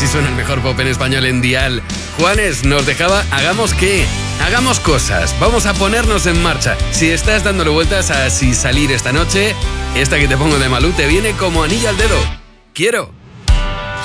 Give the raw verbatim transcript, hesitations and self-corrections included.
Así suena el mejor pop en español en Dial. Juanes nos dejaba Hagamos qué. Hagamos cosas. Vamos a ponernos en marcha. Si estás dándole vueltas a si salir esta noche, esta que te pongo de Malú te viene como anillo al dedo. Quiero.